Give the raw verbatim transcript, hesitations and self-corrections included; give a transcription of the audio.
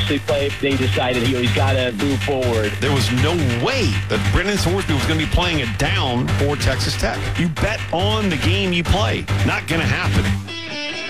obviously play. They decided he, he's got to move forward. There was no way that Brendan Thorsby was going to be playing it down for Texas Tech. You bet on the game you play. Not going to happen.